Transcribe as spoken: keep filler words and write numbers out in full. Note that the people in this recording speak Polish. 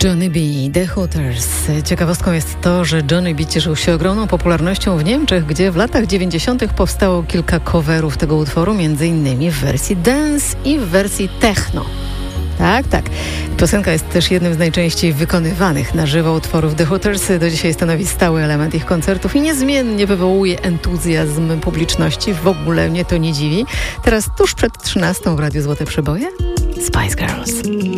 Johnny B. The Hooters. Ciekawostką jest to, że Johnny B. cieszył się ogromną popularnością w Niemczech, gdzie w latach dziewięćdziesiątych powstało kilka coverów tego utworu, między innymi w wersji dance i w wersji techno. Tak, tak. Piosenka jest też jednym z najczęściej wykonywanych na żywo utworów The Hooters. Do dzisiaj stanowi stały element ich koncertów i niezmiennie wywołuje entuzjazm publiczności. W ogóle mnie to nie dziwi. Teraz tuż przed trzynastą w Radiu Złote Przeboje Spice Girls.